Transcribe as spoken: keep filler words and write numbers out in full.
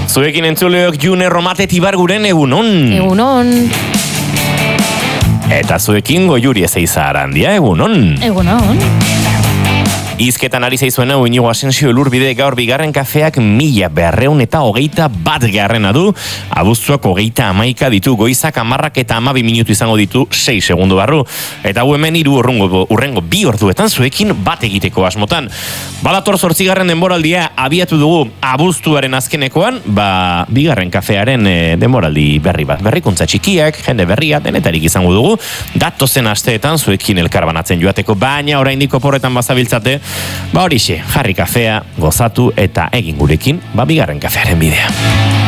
Zuekin entzuleok June Romate Tibarguren egunon. Egunon. Eta zuekin Goiuri Ezeiza Arandia, egunon. Egunon. Izketan ari zaizuena Iñigo Asensio Elurbide gaur bigarren kafeak mila berreun eta hogeita bat garrena du. Abuztuak hogeita amaika ditu, goizak amarrak eta amabi minutu izango ditu sei segundu barru. Eta hu hemen hiru urrengo, urrengo bi orduetan zuekin bat egiteko asmotan. Badator zortzigarren denboraldia abiatu dugu abuztuaren azkenekoan, ba bigarren kafearen e, denboraldi berri bat. Berrikuntza txikiak, jende berria, denetarik izango dugu. Datozen asteetan zuekin elkarbanatzen joateko, baina oraindik oporretan bazabiltzate. Ba horixe, jarri kafea, gozatu eta egin gurekin, ba bigarren kafearen bidea.